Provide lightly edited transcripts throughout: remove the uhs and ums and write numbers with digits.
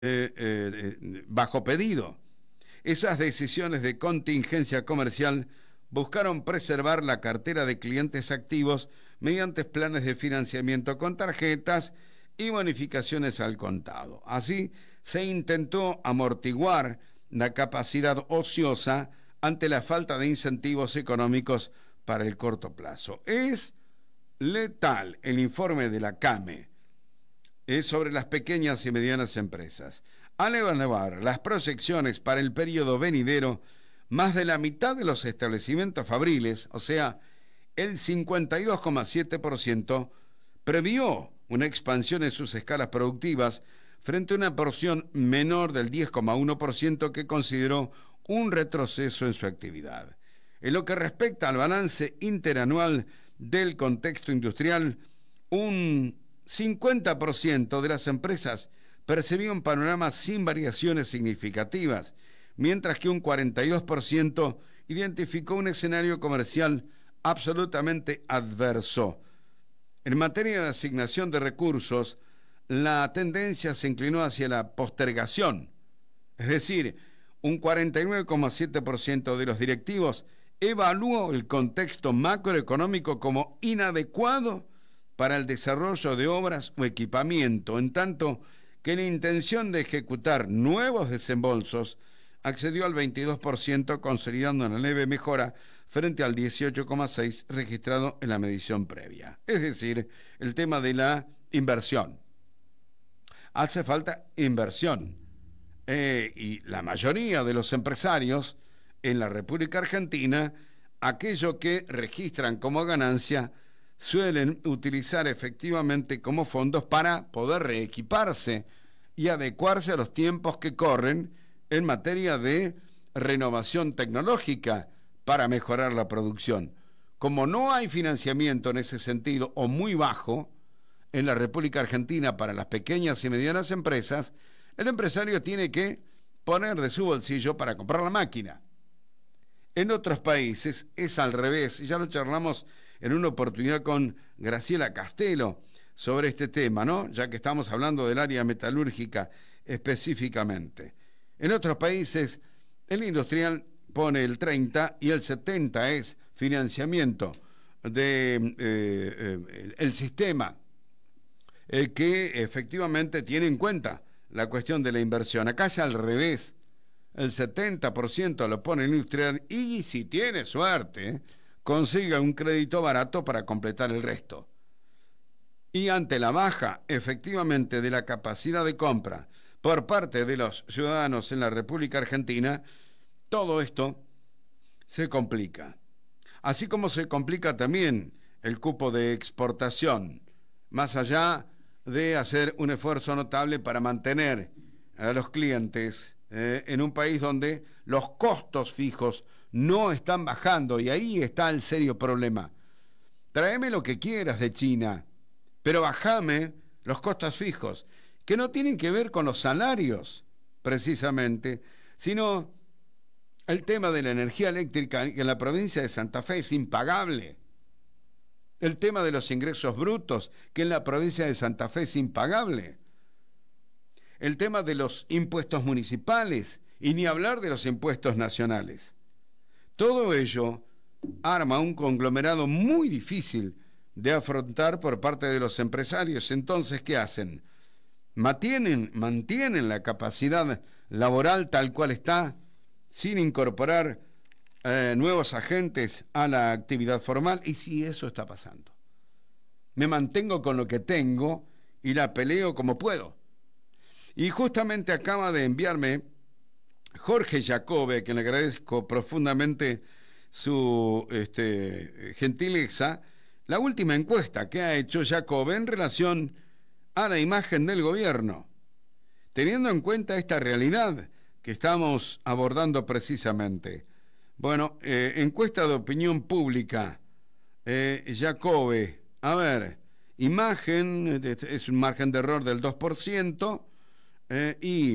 bajo pedido. Esas decisiones de contingencia comercial buscaron preservar la cartera de clientes activos mediante planes de financiamiento con tarjetas y bonificaciones al contado. Así, se intentó amortiguar la capacidad ociosa ante la falta de incentivos económicos para el corto plazo. Es letal el informe de la CAME sobre las pequeñas y medianas empresas. Al evaluar las proyecciones para el periodo venidero, más de la mitad de los establecimientos fabriles, o sea, el 52,7%, previó una expansión en sus escalas productivas frente a una porción menor del 10,1% que consideró un retroceso en su actividad. En lo que respecta al balance interanual del contexto industrial, un 50% de las empresas percibía un panorama sin variaciones significativas, mientras que un 42% identificó un escenario comercial absolutamente adverso. En materia de asignación de recursos, la tendencia se inclinó hacia la postergación, es decir, un 49,7% de los directivos evaluó el contexto macroeconómico como inadecuado para el desarrollo de obras o equipamiento, en tanto que la intención de ejecutar nuevos desembolsos accedió al 22%, consolidando una leve mejora frente al 18,6% registrado en la medición previa. Es decir, el tema de la inversión. Hace falta inversión. Y la mayoría de los empresarios en la República Argentina, aquello que registran como ganancia, suelen utilizar efectivamente como fondos para poder reequiparse y adecuarse a los tiempos que corren en materia de renovación tecnológica para mejorar la producción. Como no hay financiamiento en ese sentido, o muy bajo, en la República Argentina para las pequeñas y medianas empresas, el empresario tiene que poner de su bolsillo para comprar la máquina. En otros países es al revés, ya lo charlamos en una oportunidad con Graciela Castelo sobre este tema, ¿no? Ya que estamos hablando del área metalúrgica específicamente. En otros países el industrial pone el 30 y el 70 es financiamiento de el sistema que efectivamente tiene en cuenta la cuestión de la inversión. Acá es al revés, el 70% lo pone el industrial y si tiene suerte, consiga un crédito barato para completar el resto. Y ante la baja, efectivamente, de la capacidad de compra por parte de los ciudadanos en la República Argentina, todo esto se complica. Así como se complica también el cupo de exportación, más allá de hacer un esfuerzo notable para mantener a los clientes en un país donde los costos fijos no están bajando, y ahí está el serio problema. Tráeme lo que quieras de China, pero bajame los costos fijos, que no tienen que ver con los salarios, precisamente, sino el tema de la energía eléctrica, que en la provincia de Santa Fe es impagable. El tema de los ingresos brutos, que en la provincia de Santa Fe es impagable. El tema de los impuestos municipales, y ni hablar de los impuestos nacionales. Todo ello arma un conglomerado muy difícil de afrontar por parte de los empresarios. Entonces, ¿qué hacen? Mantienen la capacidad laboral tal cual está, sin incorporar nuevos agentes a la actividad formal. Y si eso está pasando, me mantengo con lo que tengo y la peleo como puedo. Y justamente acaba de enviarme Jorge Jacobe, a quien le agradezco profundamente su gentileza, la última encuesta que ha hecho Jacobe en relación a la imagen del gobierno, teniendo en cuenta esta realidad que estamos abordando precisamente. Bueno, encuesta de opinión pública, Jacobe, a ver, imagen, es un margen de error del 2%, y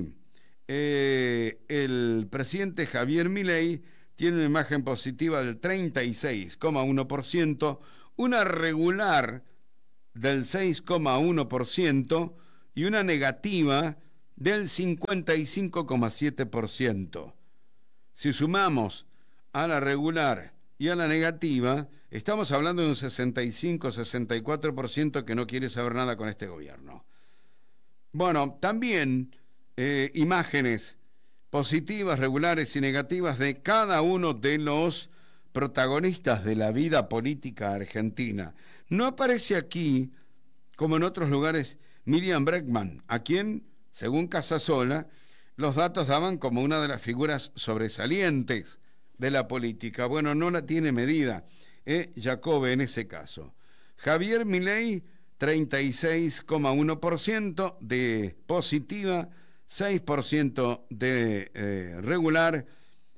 el presidente Javier Milei tiene una imagen positiva del 36,1%, una regular del 6,1% y una negativa del 55,7%. Si sumamos a la regular y a la negativa, estamos hablando de un 65-64% que no quiere saber nada con este gobierno. Bueno, también imágenes positivas, regulares y negativas de cada uno de los protagonistas de la vida política argentina. No aparece aquí, como en otros lugares, Miriam Bregman, a quien, según Casasola, los datos daban como una de las figuras sobresalientes de la política. Bueno, no la tiene medida, Jacobe en ese caso. Javier Milei, 36,1% de positiva, 6% de regular,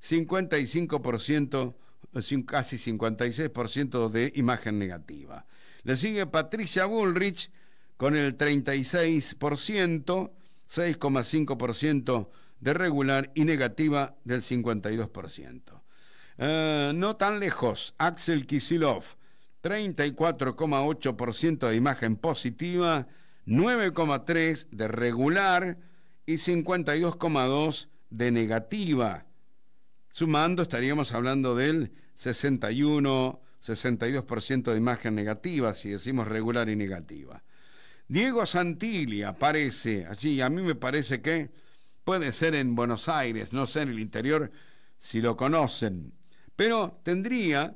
55%, casi 56% de imagen negativa. Le sigue Patricia Bullrich con el 36%, 6,5% de regular y negativa del 52%. No tan lejos, Axel Kicillof, 34,8% de imagen positiva, 9,3% de regular y 52,2% de negativa. Sumando estaríamos hablando del 61-62% de imagen negativa, si decimos regular y negativa. Diego Santilli aparece allí, a mí me parece que puede ser en Buenos Aires, no sé en el interior si lo conocen, pero tendría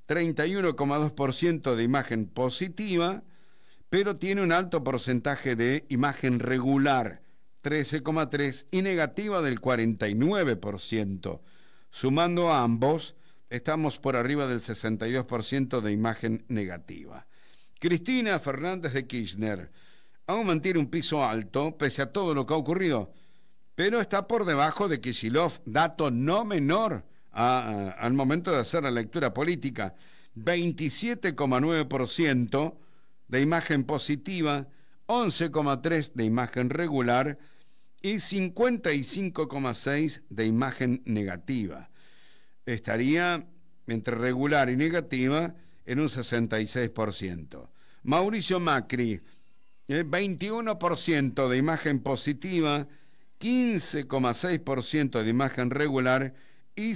31,2% de imagen positiva, pero tiene un alto porcentaje de imagen regular, 13,3%, y negativa del 49%. Sumando a ambos, estamos por arriba del 62% de imagen negativa. Cristina Fernández de Kirchner aún mantiene un piso alto, pese a todo lo que ha ocurrido, pero está por debajo de Kicillof, dato no menor al momento de hacer la lectura política. 27,9% de imagen positiva, 11,3% de imagen regular y 55,6% de imagen negativa. Estaría entre regular y negativa en un 66%. Mauricio Macri, 21% de imagen positiva, 15,6% de imagen regular y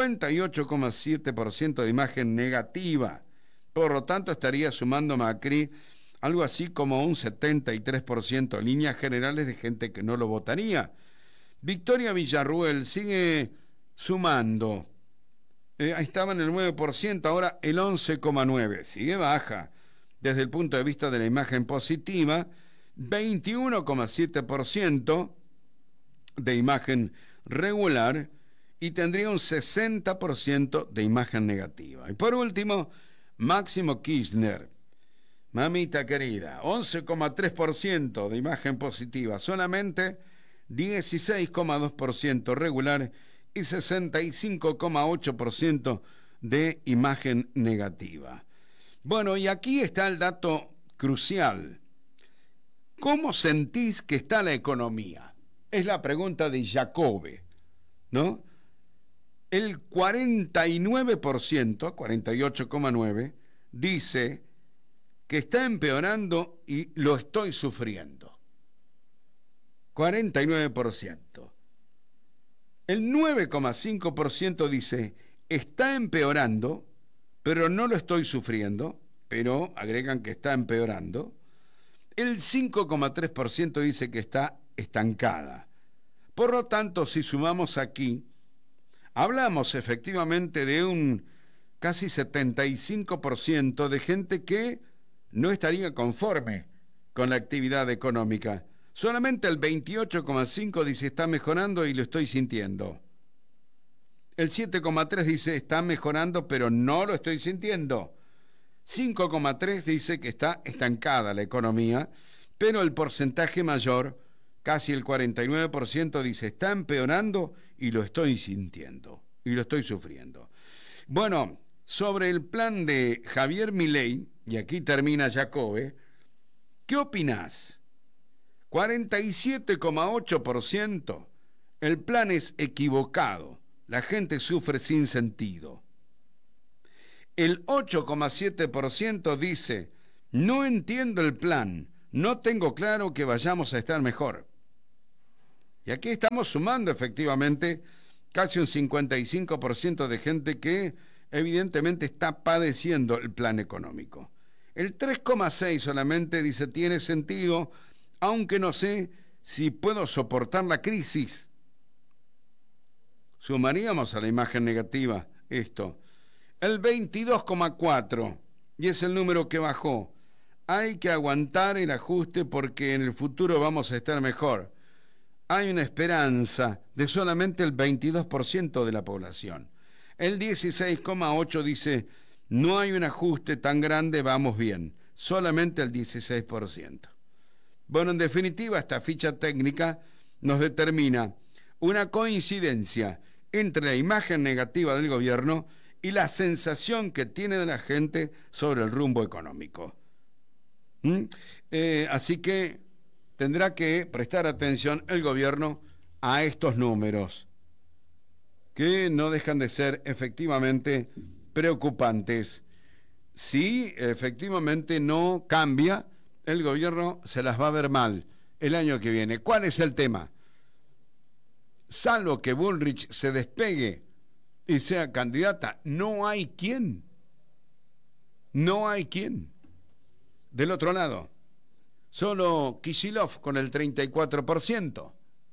58,7% de imagen negativa. Por lo tanto, estaría sumando Macri algo así como un 73% en líneas generales de gente que no lo votaría. Victoria Villarruel sigue sumando. Ahí estaba en el 9%, ahora el 11,9%. Sigue baja desde el punto de vista de la imagen positiva, 21,7% de imagen regular y tendría un 60% de imagen negativa. Y por último, Máximo Kirchner, mamita querida, 11,3% de imagen positiva, solamente 16,2% regular y 65,8% de imagen negativa. Bueno, y aquí está el dato crucial. ¿Cómo sentís que está la economía? Es la pregunta de Jacobe, ¿no? El 49%, 48,9%, dice que está empeorando y lo estoy sufriendo. 49%. El 9,5% dice, está empeorando, pero no lo estoy sufriendo, pero agregan que está empeorando. El 5,3% dice que está estancada. Por lo tanto, si sumamos aquí, hablamos efectivamente de un casi 75% de gente que no estaría conforme con la actividad económica. Solamente el 28,5% dice está mejorando y lo estoy sintiendo. El 7,3% dice está mejorando pero no lo estoy sintiendo. 5,3% dice que está estancada la economía, pero el porcentaje mayor, casi el 49%, dice está empeorando y lo estoy sintiendo y lo estoy sufriendo. Bueno, sobre el plan de Javier Milei, y aquí termina Jacobe, ¿qué opinás? 47,8%, el plan es equivocado, la gente sufre sin sentido. El 8,7% dice, no entiendo el plan, no tengo claro que vayamos a estar mejor. Y aquí estamos sumando efectivamente casi un 55% de gente que evidentemente está padeciendo el plan económico. El 3,6 solamente dice tiene sentido, aunque no sé si puedo soportar la crisis. Sumaríamos a la imagen negativa esto. El 22,4, y es el número que bajó. Hay que aguantar el ajuste porque en el futuro vamos a estar mejor. Hay una esperanza de solamente el 22% de la población. El 16,8 dice, no hay un ajuste tan grande, vamos bien. Solamente el 16%. Bueno, en definitiva, esta ficha técnica nos determina una coincidencia entre la imagen negativa del gobierno y la sensación que tiene de la gente sobre el rumbo económico. Así que tendrá que prestar atención el gobierno a estos números, que no dejan de ser efectivamente preocupantes. Si efectivamente no cambia, el gobierno se las va a ver mal el año que viene. ¿Cuál es el tema? Salvo que Bullrich se despegue y sea candidata, no hay quien. No hay quien. Del otro lado, solo Kicillof con el 34%.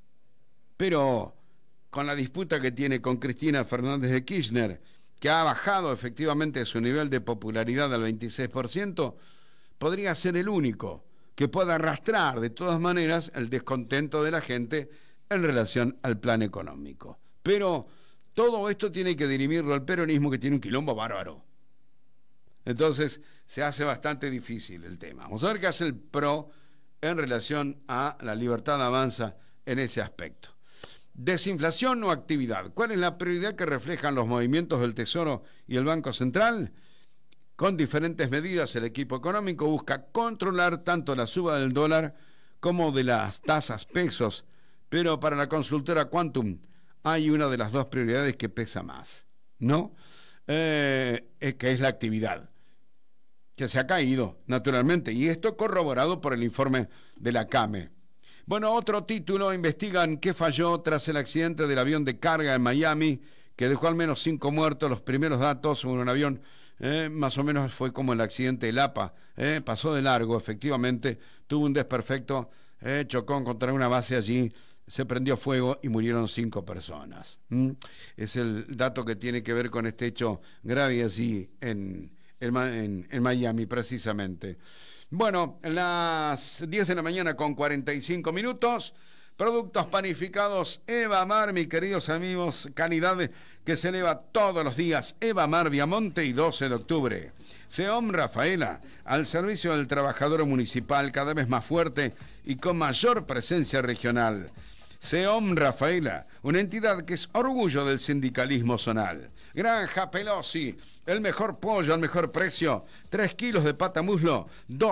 Pero con la disputa que tiene con Cristina Fernández de Kirchner, que ha bajado efectivamente su nivel de popularidad al 26%, podría ser el único que pueda arrastrar de todas maneras el descontento de la gente en relación al plan económico. Pero todo esto tiene que dirimirlo al peronismo, que tiene un quilombo bárbaro. Entonces se hace bastante difícil el tema. Vamos a ver qué hace el PRO en relación a la Libertad Avanza en ese aspecto. Desinflación o actividad. ¿Cuál es la prioridad que reflejan los movimientos del Tesoro y el Banco Central? Con diferentes medidas, el equipo económico busca controlar tanto la suba del dólar como de las tasas pesos, pero para la consultora Quantum hay una de las dos prioridades que pesa más, ¿no? Que es la actividad, que se ha caído, naturalmente, y esto corroborado por el informe de la CAME. Bueno, otro título, investigan qué falló tras el accidente del avión de carga en Miami, que dejó al menos 5 muertos. Los primeros datos sobre un avión, más o menos fue como el accidente del APA, pasó de largo, efectivamente, tuvo un desperfecto, chocó contra una base allí, se prendió fuego y murieron 5 personas. Es el dato que tiene que ver con este hecho grave así en Miami, precisamente. Bueno, las 10 de la mañana con 45 minutos, productos panificados Evamar, mis queridos amigos, calidad que se eleva todos los días. Evamar, Viamonte y 12 de octubre. SEOM Rafaela, al servicio del trabajador municipal, cada vez más fuerte y con mayor presencia regional. SEOM Rafaela, una entidad que es orgullo del sindicalismo zonal. Granja Pelosi, el mejor pollo al mejor precio. 3 kilos de pata muslo,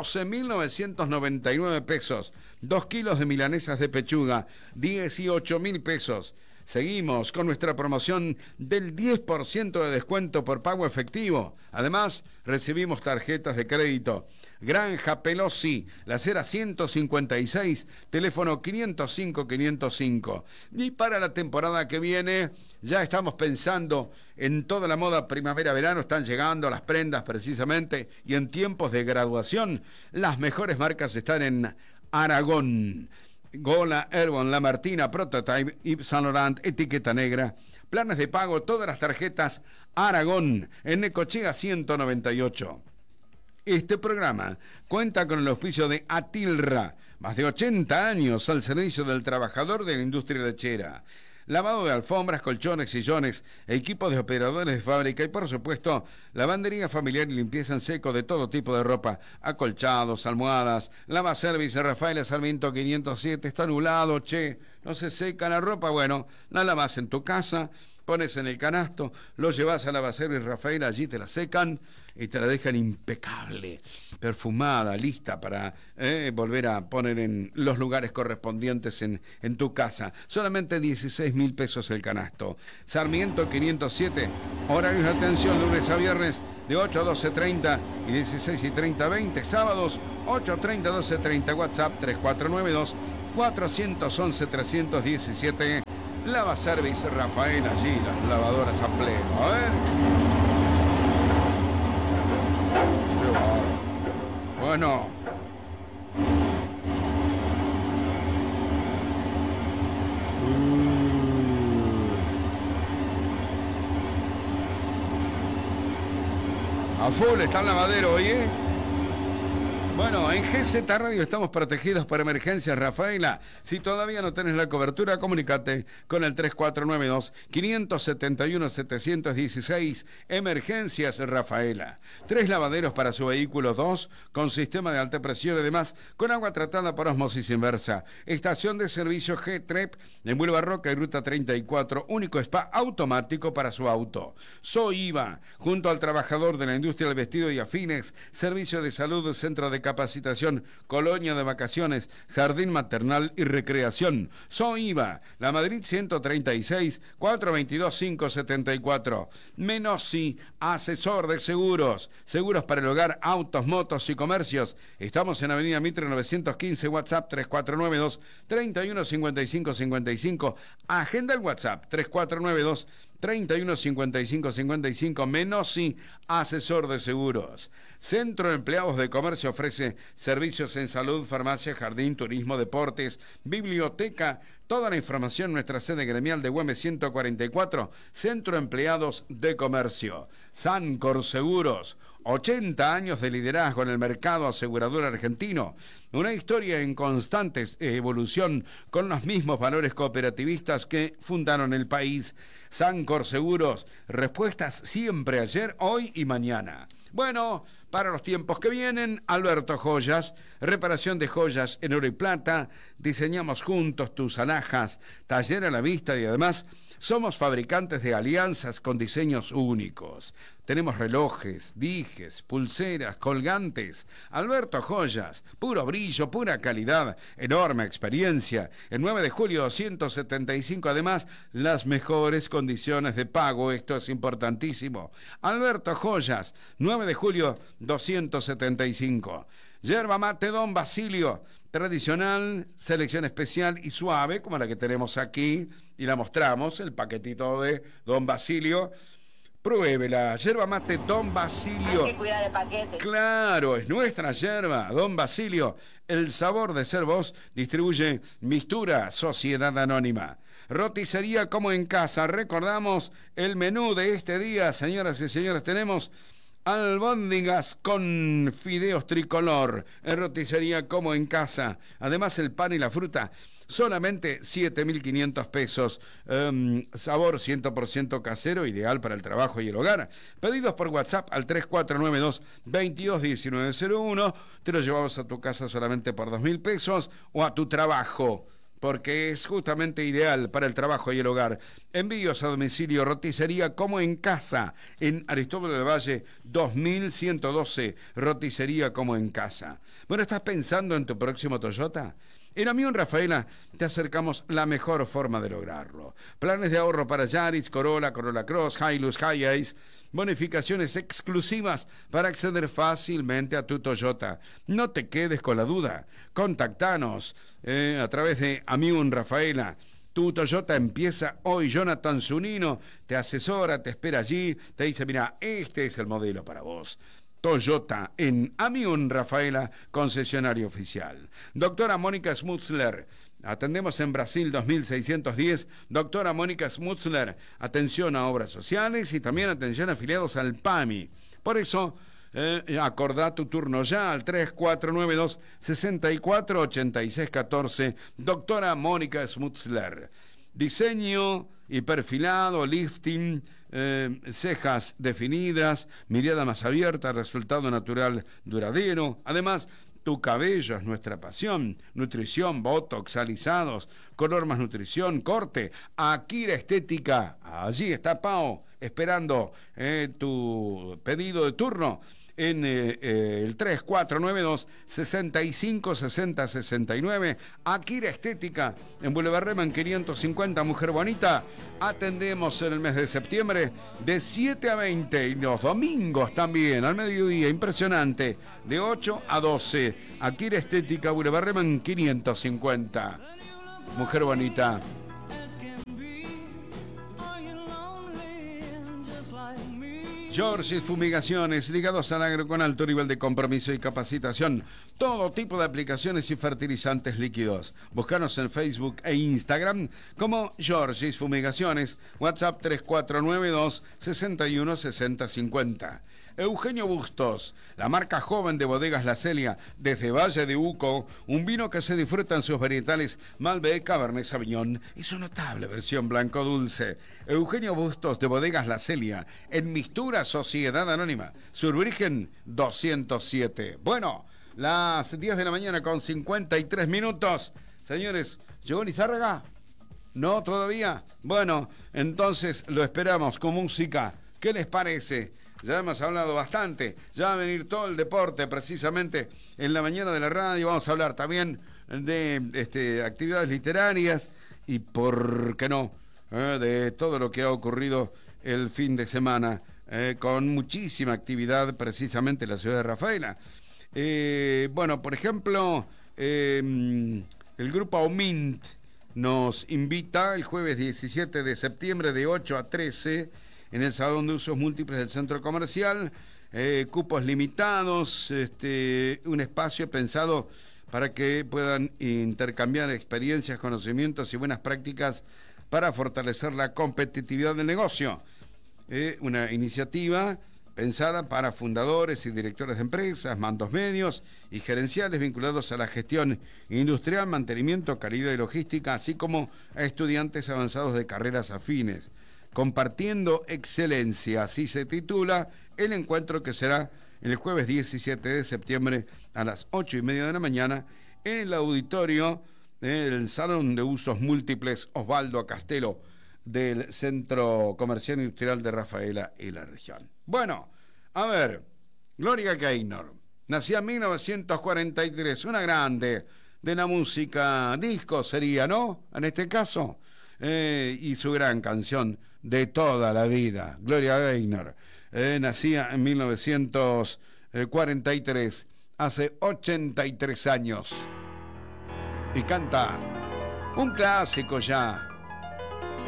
12.999 pesos. 2 kilos de milanesas de pechuga, 18.000 pesos. Seguimos con nuestra promoción del 10% de descuento por pago efectivo. Además, recibimos tarjetas de crédito. Granja Pelosi, La Acera 156, teléfono 505-505. Y para la temporada que viene, ya estamos pensando en toda la moda primavera-verano. Están llegando las prendas precisamente, y en tiempos de graduación, las mejores marcas están en Aragón. Gola, Airborne, La Martina, Prototype, Yves Saint Laurent, Etiqueta Negra. Planes de pago, todas las tarjetas Aragón, en Necochea 198. Este programa cuenta con el auspicio de Atilra, más de 80 años al servicio del trabajador de la industria lechera. Lavado de alfombras, colchones, sillones, equipos de operadores de fábrica y, por supuesto, lavandería familiar y limpieza en seco de todo tipo de ropa, acolchados, almohadas. Lava Service Rafaela Sarmiento 507, está anulado, no se seca la ropa. Bueno, la lavas en tu casa, pones en el canasto, lo llevas a Lava Service Rafaela, allí te la secan y te la dejan impecable, perfumada, lista para volver a poner en los lugares correspondientes en tu casa. Solamente 16.000 pesos el canasto. Sarmiento 507, horarios de atención lunes a viernes de 8 a 12:30 y 16 y 30 20. Sábados 8:30 a 12:30. WhatsApp 411-317. Lava Service Rafael, allí las lavadoras a pleno. A ver. Bueno. A full está el lavadero, oye. Bueno, en GZ Radio estamos protegidos por emergencias, Rafaela. Si todavía no tenés la cobertura, comunícate con el 3492-571-716. Emergencias, Rafaela. 3 lavaderos para su vehículo, 2 con sistema de alta presión, además con agua tratada por osmosis inversa. Estación de servicio G-Trep en Boulevard Roca y Ruta 34. Único spa automático para su auto. SOIVA, junto al trabajador de la industria del vestido y afines. Servicio de salud, centro de capacitación, colonia de vacaciones, jardín maternal y recreación. SOIVA, La Madrid 136, 422-574. Menossi, asesor de seguros. Seguros para el hogar, autos, motos y comercios. Estamos en Avenida Mitre 915, WhatsApp 3492-315555. Agenda el WhatsApp 3492-315555. Menossi, asesor de seguros. Centro de Empleados de Comercio ofrece servicios en salud, farmacia, jardín, turismo, deportes, biblioteca. Toda la información en nuestra sede gremial de Güemes 144. Centro de Empleados de Comercio. Sancor Seguros. 80 años de liderazgo en el mercado asegurador argentino. Una historia en constante evolución con los mismos valores cooperativistas que fundaron el país. Sancor Seguros. Respuestas siempre ayer, hoy y mañana. Bueno, para los tiempos que vienen, Alberto Joyas, reparación de joyas en oro y plata, diseñamos juntos tus alhajas, taller a la vista y además somos fabricantes de alianzas con diseños únicos. Tenemos relojes, dijes, pulseras, colgantes. Alberto Joyas, puro brillo, pura calidad, enorme experiencia. El 9 de julio 275, además, las mejores condiciones de pago. Esto es importantísimo. Alberto Joyas, 9 de julio 275. Yerba mate Don Basilio, tradicional, selección especial y suave, como la que tenemos aquí, y la mostramos, el paquetito de Don Basilio. Pruébela, yerba mate Don Basilio. Hay que cuidar el paquete. Claro, es nuestra yerba, Don Basilio. El sabor de ser vos distribuye Mistura, Sociedad Anónima. Roticería como en casa. Recordamos el menú de este día, señoras y señores. Tenemos albóndigas con fideos tricolor. En roticería como en casa. Además el pan y la fruta. Solamente 7.500 pesos. Sabor 100% casero, ideal para el trabajo y el hogar. Pedidos por WhatsApp al 3492-221901. Te lo llevamos a tu casa solamente por 2.000 pesos o a tu trabajo, porque es justamente ideal para el trabajo y el hogar. Envíos a domicilio, roticería como en casa. En Aristóbulo del Valle 2112, roticería como en casa. Bueno, ¿estás pensando en tu próximo Toyota? En Amión Rafaela te acercamos la mejor forma de lograrlo. Planes de ahorro para Yaris, Corolla, Corolla Cross, Hilux, Hi-Ace. Bonificaciones exclusivas para acceder fácilmente a tu Toyota. No te quedes con la duda. Contactanos a través de Amión Rafaela. Tu Toyota empieza hoy. Jonathan Zunino te asesora, te espera allí, te dice, mira, este es el modelo para vos. Toyota en Amión Rafaela, concesionario oficial. Doctora Mónica Smutzler, atendemos en Brasil 2610. Doctora Mónica Smutzler, atención a obras sociales y también atención a afiliados al PAMI. Por eso, acordá tu turno ya al 3492-648614. Doctora Mónica Smutzler. Diseño y perfilado, lifting, cejas definidas, mirada más abierta, resultado natural duradero. Además, tu cabello es nuestra pasión. Nutrición, botox, alisados, color más nutrición, corte, Akira Estética. Allí está Pao esperando tu pedido de turno. en el 3492-656069. Akira Estética, en Boulevard Reman 550, Mujer Bonita. Atendemos en el mes de septiembre de 7 a 20 y los domingos también, al mediodía, impresionante, de 8 a 12. Akira Estética, Boulevard Reman 550. Mujer Bonita. George's Fumigaciones, ligados al agro con alto nivel de compromiso y capacitación. Todo tipo de aplicaciones y fertilizantes líquidos. Búscanos en Facebook e Instagram como George's Fumigaciones. WhatsApp 3492-616050. Eugenio Bustos, la marca joven de Bodegas La Celia, desde Valle de Uco, un vino que se disfruta en sus varietales Malbec, Cabernet Sauvignon y su notable versión blanco dulce. Eugenio Bustos de Bodegas La Celia, en Mistura Sociedad Anónima, Survirgen 207. Bueno, las 10 de la mañana con 53 minutos. Señores, ¿llegó Lizárraga? ¿No todavía? Bueno, entonces lo esperamos con música. ¿Qué les parece? Ya hemos hablado bastante, ya va a venir todo el deporte precisamente en la mañana de la radio. Vamos a hablar también de actividades literarias y, ¿por qué no?, de todo lo que ha ocurrido el fin de semana, con muchísima actividad precisamente en la ciudad de Rafaela. Bueno, por ejemplo, el grupo Aumint nos invita el jueves 17 de septiembre de 8 a 13 en el Salón de Usos Múltiples del Centro Comercial, cupos limitados, un espacio pensado para que puedan intercambiar experiencias, conocimientos y buenas prácticas para fortalecer la competitividad del negocio. Una iniciativa pensada para fundadores y directores de empresas, mandos medios y gerenciales vinculados a la gestión industrial, mantenimiento, calidad y logística, así como a estudiantes avanzados de carreras afines. Compartiendo excelencia, así se titula el encuentro, que será el jueves 17 de septiembre a las 8:30 de la mañana en el auditorio del Salón de Usos Múltiples Osvaldo Castelo del Centro Comercial Industrial de Rafaela y la región. Bueno, a ver, Gloria Gaynor, nacida en 1943, una grande de la música disco sería, ¿no? En este caso, y su gran canción de toda la vida, Gloria Gaynor, nacía en 1943, hace 83 años, y canta un clásico ya,